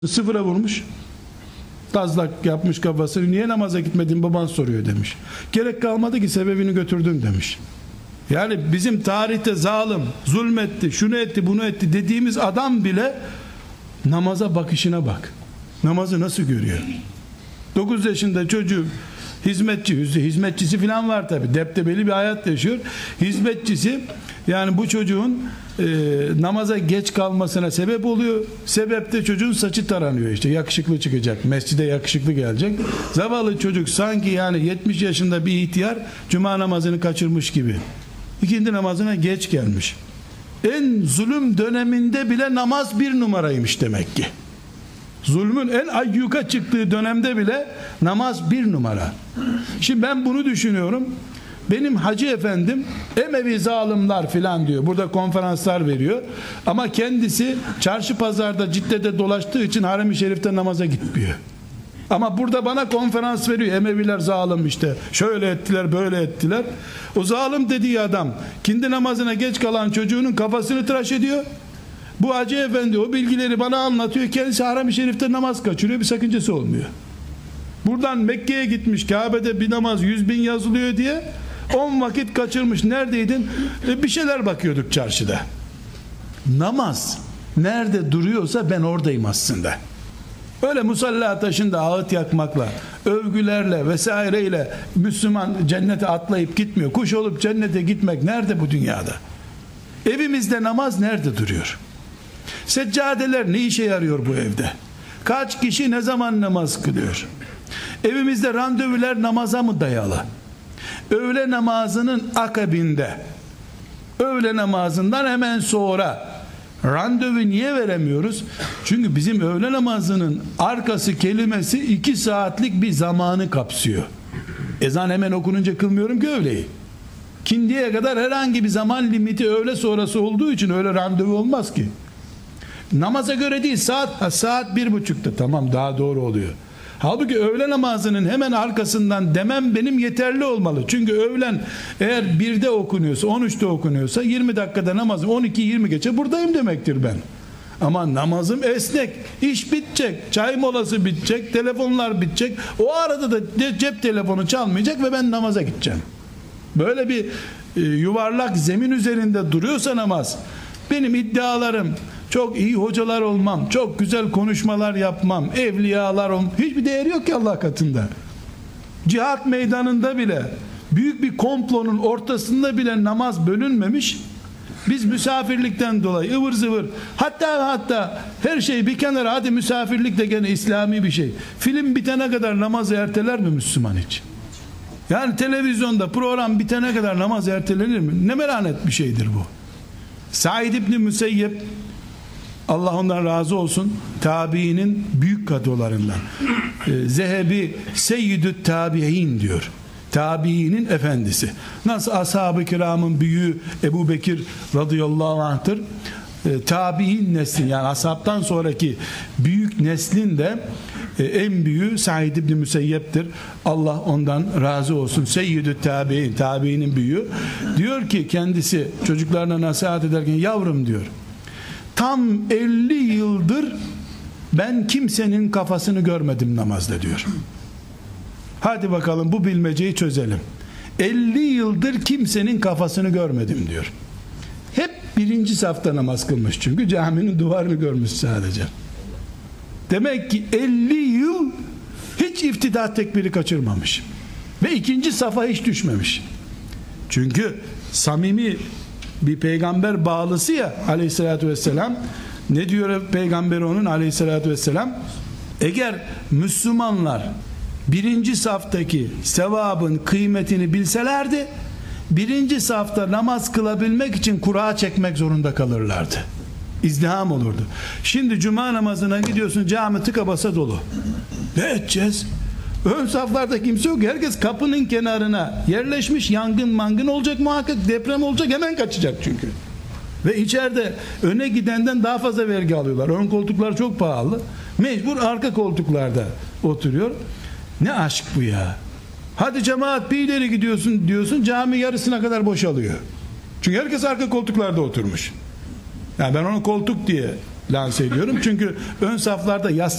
Sıfıra vurmuş. Tazlak yapmış kafasını. Niye namaza gitmedin baban soruyor demiş. Gerek kalmadı ki sebebini götürdüm demiş. Yani bizim tarihte zalim, zulmetti, şunu etti, bunu etti dediğimiz adam bile namaza bakışına bak. Namazı nasıl görüyor? 9 yaşında çocuk hizmetçisi falan var tabi. Deptebeli bir hayat yaşıyor. Hizmetçisi yani bu çocuğun namaza geç kalmasına sebep oluyor. Sebep de çocuğun saçı taranıyor işte. Yakışıklı çıkacak. Mescide yakışıklı gelecek. Zavallı çocuk sanki yani 70 yaşında bir ihtiyar cuma namazını kaçırmış gibi. İkindi namazına geç gelmiş. En zulüm döneminde bile namaz bir numaraymış demek ki. Zulmün en ayyuka çıktığı dönemde bile namaz bir numara. Şimdi ben bunu düşünüyorum. Benim hacı efendim Emevi zalimler filan diyor. Burada konferanslar veriyor. Ama kendisi çarşı pazarda Cidde'de dolaştığı için Harem-i Şerif'te namaza gitmiyor. Ama burada bana konferans veriyor. Emeviler zalim işte. Şöyle ettiler, böyle ettiler. O zalim dediği adam kindi namazına geç kalan çocuğunun kafasını tıraş ediyor. Bu hacı efendi o bilgileri bana anlatıyor. Kendisi Harem-i Şerif'te namaz kaçırıyor. Bir sakıncası olmuyor. Buradan Mekke'ye gitmiş. Kabe'de bir namaz 100.000 yazılıyor diye 10 vakit kaçırmış. Neredeydin? Bir şeyler bakıyorduk çarşıda. Namaz nerede duruyorsa ben oradayım aslında. Öyle musalla taşında ağıt yakmakla, övgülerle vesaireyle Müslüman cennete atlayıp gitmiyor. Kuş olup cennete gitmek nerede bu dünyada? Evimizde namaz nerede duruyor? Seccadeler ne işe yarıyor bu evde? Kaç kişi ne zaman namaz kılıyor? Evimizde randevular namaza mı dayalı? Öğle namazının akabinde, öğle namazından hemen sonra randevu niye veremiyoruz? Çünkü bizim öğle namazının arkası kelimesi 2 saatlik bir zamanı kapsıyor. Ezan hemen okununca kılmıyorum ki öğleyi. Kindiye kadar herhangi bir zaman limiti öğle sonrası olduğu için öyle randevu olmaz ki. Namaza göre değil, saat 1.30'da tamam, daha doğru oluyor. Halbuki öğle namazının hemen arkasından demem benim yeterli olmalı. Çünkü öğlen eğer 1'de okunuyorsa, 13'te okunuyorsa 20 dakikada namazım 12-20 geçe buradayım demektir ben. Ama namazım esnek. İş bitecek, çay molası bitecek, telefonlar bitecek. O arada da cep telefonu çalmayacak ve ben namaza gideceğim. Böyle bir yuvarlak zemin üzerinde duruyorsa namaz, benim iddialarım çok iyi hocalar olmam, çok güzel konuşmalar yapmam, evliyalar olmam, hiçbir değeri yok ki Allah katında. Cihat meydanında bile, büyük bir komplonun ortasında bile namaz bölünmemiş. Biz misafirlikten dolayı ıvır zıvır, hatta her şey bir kenara, hadi misafirlik de gene İslami bir şey. Film bitene kadar namazı erteler mi Müslüman hiç? Yani televizyonda program bitene kadar namaz ertelenir mi? Ne melanet bir şeydir bu. Said İbni Müseyyep, Allah ondan razı olsun, tabiinin büyük kadılarından. Zehebi seyyidü tabi'in diyor. Tabiinin efendisi. Nasıl ashab-ı kiramın büyüğü Ebu Bekir radıyallahu anh'tır. Tabi'in neslin, yani ashabtan sonraki büyük neslin de en büyüğü Said İbni Müseyyep'tir. Allah ondan razı olsun. Seyyidü tabi'in, tabiinin büyüğü. Diyor ki kendisi çocuklarına nasihat ederken, yavrum diyor, tam 50 yıldır ben kimsenin kafasını görmedim namazda diyor. Hadi bakalım bu bilmeceyi çözelim. 50 yıldır kimsenin kafasını görmedim diyor. Hep birinci safta namaz kılmış, çünkü caminin duvarını görmüş sadece. Demek ki 50 yıl hiç iftida tekbiri kaçırmamış. Ve ikinci safa hiç düşmemiş. Çünkü samimi bir peygamber bağlısı ya aleyhissalatü vesselam. Ne diyor peygamber onun aleyhissalatü vesselam? Eğer Müslümanlar birinci saftaki sevabın kıymetini bilselerdi, birinci safta namaz kılabilmek için kura çekmek zorunda kalırlardı. İzdiham olurdu. Şimdi cuma namazına gidiyorsun, cami tıka basa dolu. Ne edeceğiz? Ön saflarda kimse yok. Herkes kapının kenarına yerleşmiş. Yangın mangın olacak muhakkak, deprem olacak, hemen kaçacak çünkü. Ve içeride öne gidenden daha fazla vergi alıyorlar. Ön koltuklar çok pahalı. Mecbur arka koltuklarda oturuyor. Ne aşk bu ya. Hadi cemaat bir ileri gidiyorsun diyorsun, cami yarısına kadar boşalıyor. Çünkü herkes arka koltuklarda oturmuş. Yani ben onu koltuk diye lanse ediyorum. Çünkü ön saflarda yas